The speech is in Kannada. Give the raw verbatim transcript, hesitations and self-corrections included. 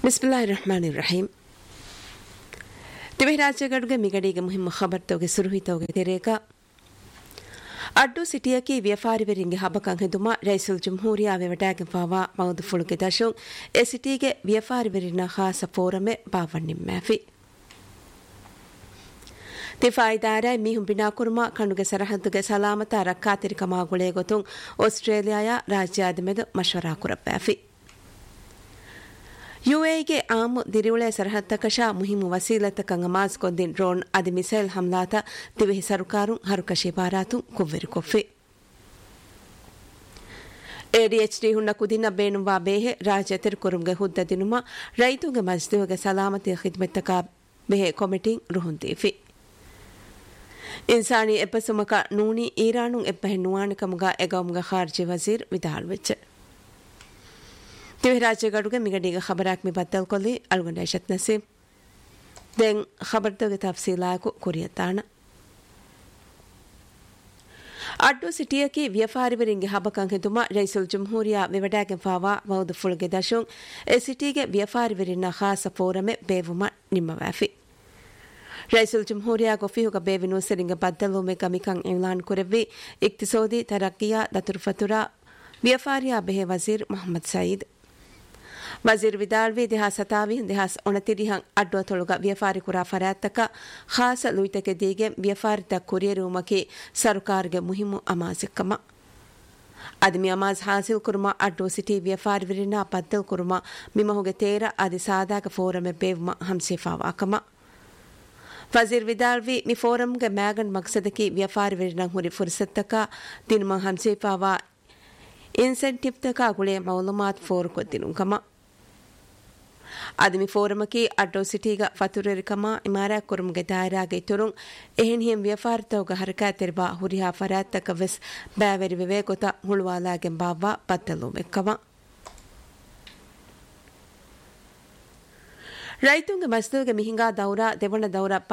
ಬಿಸ್ಮಿಲ್ಲಾಹಿರ್ ರಹಮಾನಿರ್ Rahim ತಿವೆ ರಾಜ್ಯಗಡುಗೆ ಮಿಗಡಿಗೆ ಮುಹಿಮ್ಮ Khabar ತೋಗೆ ಸುರುಹಿ ತೋಗೆ ತೆರೇಕ Addu ಸಿಟಿಯಕಿ ವ್ಯಾಪಾರಿವರಿಂಗೆ ಹಬಕಂ ಹೆದುಮ ರೈಸುಲ್ ಜುಮ್ಹೂರಿಯಾ ವೆವಟಾಗೆ fava ಮೌದು ಫುಳುಗೆ ದಶುಂ A ಸಿಟಿಗೆ ವ್ಯಾಪಾರಿವರಿನ ಖಾಸ ಫೋರಮೆ ಬಾವಣ್ಣಿಂ ಮ್ಯಾಫಿ ತಿಫಾಯಿದಾರ ಮೀಹುಂ ಬಿನಾಕುರ್ಮ ಕಣ್ಣುಗೆ ಸರಹದ್ದುಗೆ ಸಲಾಮತ ರಕ್ಕಾತಿರಿಕ ಮಾಗುಳೆ ಗೊತುಂ ಆಸ್ಟ್ರೇಲಿಯಾಯ ರಾಜ್ಯಾದಿಮೆದು ಮಶ್ವರಾ ಕುರಪ್ಪಾಫಿ ಯುಎಇಗೆ ಆಮು ದಿರಿವುಳೆ ಸರಹತ್ತಕಶ ಮುಹಿಮು ವಸೀಲತಕಂ ಅಮಾಜ್ ಕೊಂದಿನ್ ಡ್ರೋನ್ ಅದಿ ಮಿಸೈಲ್ ಹಮ್ಲಾತ ತಿವಿಹಿ ಸರುಕಾರುಂ ಹರುಕಶಿ ಬಾರಾತು ಕುವ್ವೆರು ಕೊಫ್ಫಿ ಎಡಿಎಚ್ಡಿ ಹುಣ್ಣ ಕುದಿನ ಬೇಣುವಾ ಬೇಹೆ ರಾಜ್ಯ ತಿರುಕುರುಂಗೆ ಹುದ್ದ ದಿನುಮ ರೈತುಗೆ ಮಜ್ದುಗೆ ಸಲಾಮತಿ ಖಿದ್ಮತ್ತಕ ಬೇಹೆ ಕೊಮಿಟಿಂಗ್ ರುಹುಂದೀಫಿ ಇನ್ಸಾನಿ ಎಪ್ಪಸುಮಕ ನೂನಿ ಈರಾನು ಎಪ್ಪಹೆ ನುವಾಣಿಕಮುಗ ಎಗೌಮುಗ ಖಾರ್ಜಿ ವಜೀರ್ ವಿದಾಳ್ ವೆಚ್ಚ ತಿವೆ ರಾಜ್ಯಗಡುಗೆ ಮಿಗಡಿಗ ಖಬರಾಕ್ ಮಿ ಬದ್ದಲ್ ಕೊಲ್ಲಿ ಅಲ್ಗೊಂಡ ಶತ್ Naseem then ಖಬರ್ದಗೆ ತಫ್ಸೀಲಾಕು ಕುರಿಯತಾಣ Addu ಸಿಟಿಯಕಿ ವ್ಯಾಪಾರಿವರಿಂಗೆ ಹಬಕಂ ಹೆದುಮ ರೈಸುಲ್ ಜುಮ್ಹೂರಿಯಾ ವಿವಡಾಗೆ fava ಮೌದು ಫುಳುಗೆ ದಶುಂ A ಸಿಟಿಗೆ ವ್ಯಾಪಾರಿವರಿನ ಖಾಸ ಫೋರಮೆ ಬೇವುಮ ನಿಮ್ಮವಾಫಿ ರೈಸುಲ್ ಜುಮ್ಹೂರಿಯಾ ಗೊಫಿಹುಗ ಬೇವಿನು ಸೆರಿಂಗ ಬದ್ದಲುಮೆ ಗಮಿಕಂ ಇಲಾನ್ ಕುರೆವ್ವಿ ಇಕ್ತಿಸೋದಿ ತರಕ್ಕಿಯಾ ದತುರ್ ಫತುರಾ ವ್ಯಾಪಾರಿಯಾ ಬೆಹೆ ವಜೀರ್ ಮೊಹಮ್ಮದ್ ಸಯೀದ್ ವಜೀರ್ ವಿದಾಳ್ವಿ ದಿಹಾ ಸತಾವಿ ದಿಹಾಸ್ ಒಣತಿರಿಹಂ ಅಡ್ಡುವ ತೊಳುಗ ವ್ಯಾಪಾರಿ ಕುರಾ ಫರಾತ್ತಕ ಖಾಸ ಲುಯ್ತಕೆ ದೀಗೆ ವ್ಯಾಪಾರಿತ ಕುರಿಯರುಮಕಿ ಸರ್ಕಾರ್ಗೆ ಮುಹಿಮು ಅಮಾಜಿಕ್ಕಮ ಅದಮಿ ಅಮಾಜ್ ಹಾಸಿಲ್ ಕುರ್ಮ ಅಡ್ಡು ಸಿಟಿ ವ್ಯಾಪಾರಿ ವಿರಿನ ಬದ್ದಲ್ ಕುರ್ಮ ಮಿಮಹುಗೆ ತೇರ ಅದಿ ಸಾದಾಗ ಫೋರಮೆ ಬೇವ್ಮ ಹಂಸಿಫಾವಾಕಮ ವಜೀರ್ ವಿದಾಳ್ವಿ ಮಿ ಫೋರಮ್ಗೆ ಮ್ಯಾಗನ್ ಮಕ್ಸದಕಿ ವ್ಯಾಪಾರಿ ವಿರಿನ ಹುರಿ ಫುರ್ಸತ್ತಕ ದಿನ್ಮ ಹಂಸಿಫಾವಾ ಇನ್ಸೆಂಟಿವ್ ತಕ ಗುಳೆ ಮೌಲುಮಾತ್ ಫೋರ್ ಕೊದ್ದಿನುಕಮ ಅದಮಿ ಫೋರಮಕಿ ಅಡ್ಡೋ ಸಿಟಿಗ ಫತುರರಿಕಮ ಇಮಾರಾ ಕುರುಮ್ಗೆ ದಾಯರಾಗೆ ತುರುಂ ಎಹೆನ್ ಹಿಂ ವ್ಯಾಪಾರತೋಗ ಹರಕಾ ತೆರ್ಬಾ ಹುರಿಹಾ ಫರಾತ್ತಕ ವೆಸ್ ಬ್ಯಾವೆರಿ ವಿವೇಕೊತ ಹುಳುವಾಲಾಗೆ ಬಾವ್ವಾ ಬತ್ತಲು ಮೆಕ್ಕಮ ರೈತುಂಗೆ ಮಸ್ದುಗೆ ಮಿಹಿಂಗಾ ದೌರಾ ದೆವಣ ದೌರಾ